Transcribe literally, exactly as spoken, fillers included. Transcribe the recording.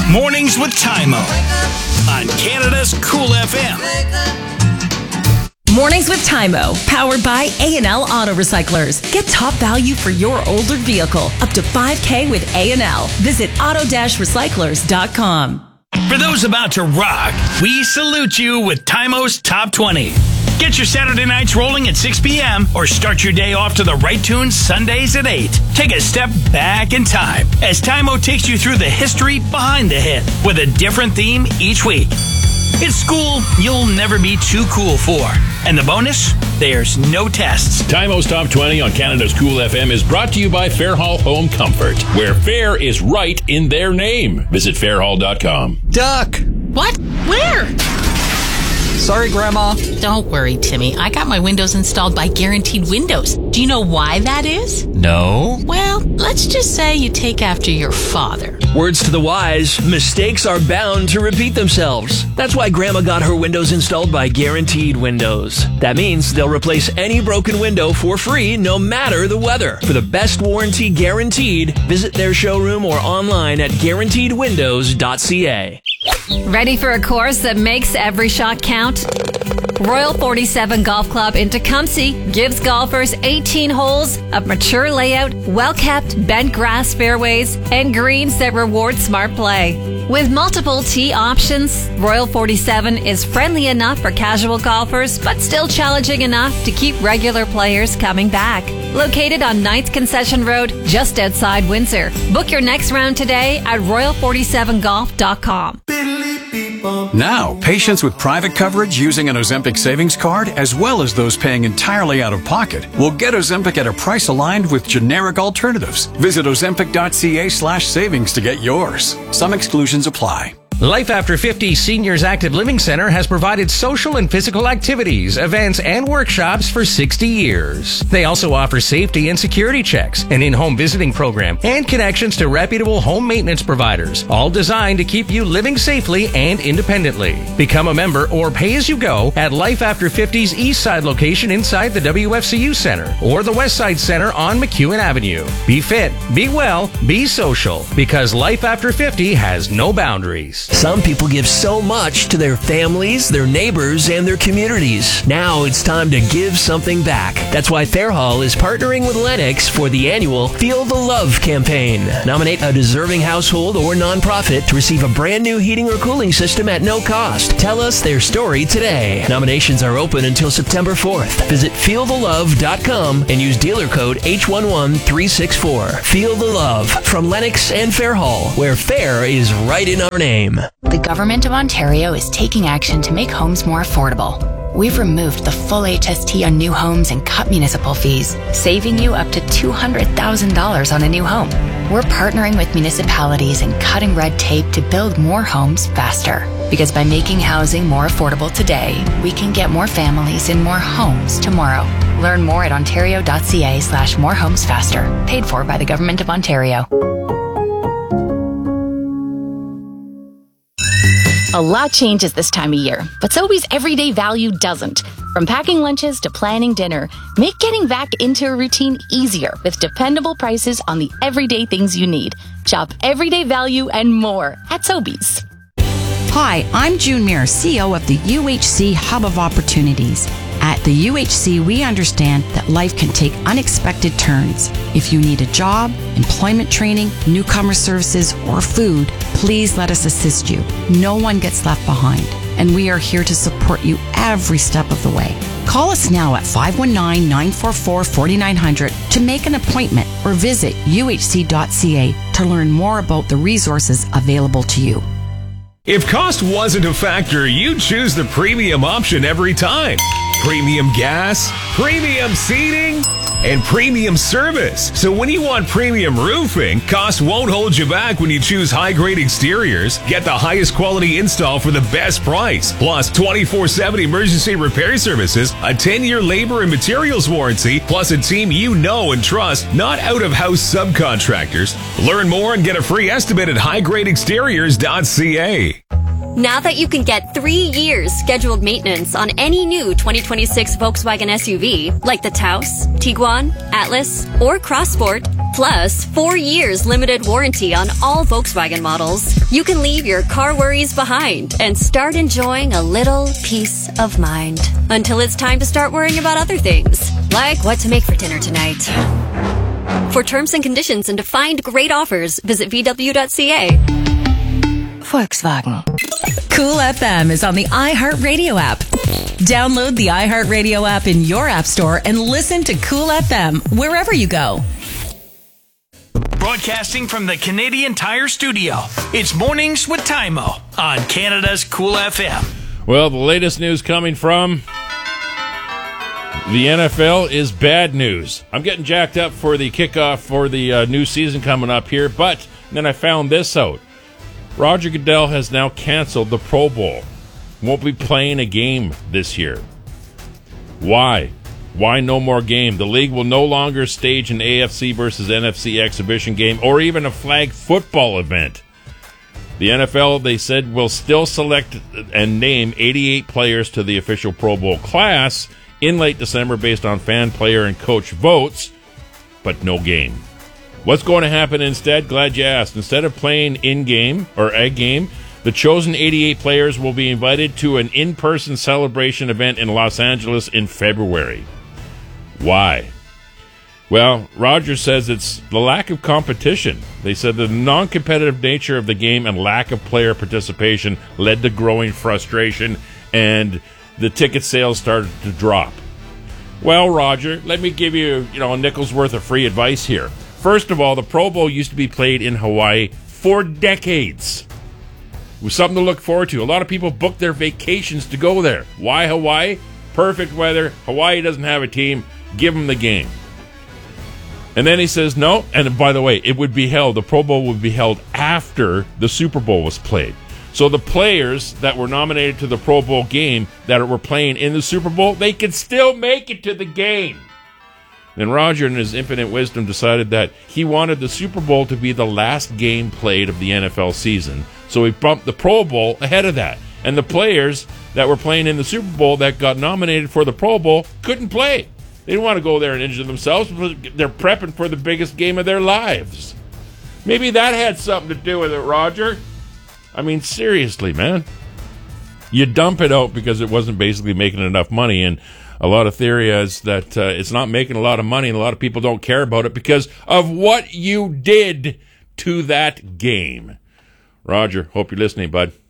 Mornings with Tymo on Canada's Cool F M. Mornings with Tymo, powered by A and L Auto Recyclers. Get top value for your older vehicle, up to five K with A and L. Visit auto recyclers dot com. For those about to rock, we salute you with Tymo's Top twenty. Get your Saturday nights rolling at six p.m. or start your day off to the right tunes Sundays at eight. Take a step back in time as Tymo takes you through the history behind the hit with a different theme each week. It's school you'll never be too cool for. And the bonus? There's no tests. Tymo's Top twenty on Canada's Cool F M is brought to you by Fairhall Home Comfort, where fair is right in their name. Visit fairhall dot com. Duck! What? Where? Sorry, Grandma. Don't worry, Timmy. I got my windows installed by Guaranteed Windows. Do you know why that is? No. Well, let's just say you take after your father. Words to the wise, mistakes are bound to repeat themselves. That's why Grandma got her windows installed by Guaranteed Windows. That means they'll replace any broken window for free, no matter the weather. For the best warranty guaranteed, visit their showroom or online at guaranteed windows dot c a. Ready for a course that makes every shot count? Royal forty-seven Golf Club in Tecumseh gives golfers eighteen holes of mature layout, well-kept bent grass fairways, and greens that reward smart play. With multiple tee options, Royal forty-seven is friendly enough for casual golfers, but still challenging enough to keep regular players coming back. Located on ninth Concession Road, just outside Windsor. Book your next round today at royal forty-seven golf dot com. Now, patients with private coverage using an Ozempic savings card, as well as those paying entirely out of pocket, will get Ozempic at a price aligned with generic alternatives. Visit ozempic dot c a slash savings to get yours. Some exclusions apply. Life After fifty Seniors Active Living Center has provided social and physical activities, events, and workshops for sixty years. They also offer safety and security checks, an in-home visiting program, and connections to reputable home maintenance providers, all designed to keep you living safely and independently. Become a member or pay as you go at Life After fifty's East Side location inside the W F C U Center or the West Side Center on McEwen Avenue. Be fit, be well, be social, because Life After fifty has no boundaries. Some people give so much to their families, their neighbors, and their communities. Now it's time to give something back. That's why Fairhall is partnering with Lennox for the annual Feel the Love campaign. Nominate a deserving household or nonprofit to receive a brand new heating or cooling system at no cost. Tell us their story today. Nominations are open until September fourth. Visit feel the love dot com and use dealer code H one one three six four. Feel the Love from Lennox and Fairhall, where fair is right in our name. The Government of Ontario is taking action to make homes more affordable. We've removed the full H S T on new homes and cut municipal fees, saving you up to two hundred thousand dollars on a new home. We're partnering with municipalities and cutting red tape to build more homes faster. Because by making housing more affordable today, we can get more families in more homes tomorrow. Learn more at ontario dot c a slash more homes faster. Paid for by the Government of Ontario. A lot changes this time of year, but Sobeys everyday value doesn't. From packing lunches to planning dinner, make getting back into a routine easier with dependable prices on the everyday things you need. Shop everyday value and more at Sobeys. Hi, I'm June Muir, C E O of the U H C Hub of Opportunities. At the U H C, we understand that life can take unexpected turns. If you need a job, employment training, newcomer services, or food, please let us assist you. No one gets left behind, and we are here to support you every step of the way. Call us now at five one nine, nine four four, four nine zero zero to make an appointment or visit u h c dot c a to learn more about the resources available to you. If cost wasn't a factor, you'd choose the premium option every time. Premium gas, premium seating, and premium service. So when you want premium roofing, cost won't hold you back when you choose high-grade exteriors. Get the highest quality install for the best price. Plus twenty-four seven emergency repair services, a ten-year labor and materials warranty, plus a team you know and trust, not out-of-house subcontractors. Learn more and get a free estimate at high grade exteriors dot c a. Now that you can get three years scheduled maintenance on any new twenty twenty-six Volkswagen S U V, like the Taos, Tiguan, Atlas, or Crossport, plus four years limited warranty on all Volkswagen models, you can leave your car worries behind and start enjoying a little peace of mind. Until it's time to start worrying about other things, like what to make for dinner tonight. For terms and conditions and to find great offers, visit V W dot C A. Volkswagen. Cool F M is on the iHeartRadio app. Download the iHeartRadio app in your app store and listen to Cool F M wherever you go. Broadcasting from the Canadian Tire Studio, it's Mornings with Tymo on Canada's Cool F M. Well, the latest news coming from the N F L is bad news. I'm getting jacked up for the kickoff for the uh, new season coming up here, but then I found this out. Roger Goodell has now canceled the Pro Bowl. Won't be playing a game this year. Why? Why no more game? The league will no longer stage an A F C versus N F C exhibition game or even a flag football event. The N F L, they said, will still select and name eighty-eight players to the official Pro Bowl class in late December based on fan, player, and coach votes, but no game. What's going to happen instead? Glad you asked. Instead of playing in-game or a game, the chosen eighty-eight players will be invited to an in-person celebration event in Los Angeles in February. Why? Well, Rogers says it's the lack of competition. They said the non-competitive nature of the game and lack of player participation led to growing frustration, and the ticket sales started to drop. Well, Roger, let me give you, you know, a nickel's worth of free advice here. First of all, the Pro Bowl used to be played in Hawaii for decades. It was something to look forward to. A lot of people booked their vacations to go there. Why Hawaii? Perfect weather. Hawaii doesn't have a team. Give them the game. And then he says no. And by the way, it would be held, the Pro Bowl would be held after the Super Bowl was played. So the players that were nominated to the Pro Bowl game that were playing in the Super Bowl, they could still make it to the game. Then Roger, in his infinite wisdom, decided that he wanted the Super Bowl to be the last game played of the N F L season. So he bumped the Pro Bowl ahead of that. And the players that were playing in the Super Bowl that got nominated for the Pro Bowl couldn't play. They didn't want to go there and injure themselves, but they're prepping for the biggest game of their lives. Maybe that had something to do with it, Roger. I mean, seriously, man. You dump it out because it wasn't basically making enough money, and a lot of theory is that uh, it's not making a lot of money, and a lot of people don't care about it because of what you did to that game. Roger, hope you're listening, bud.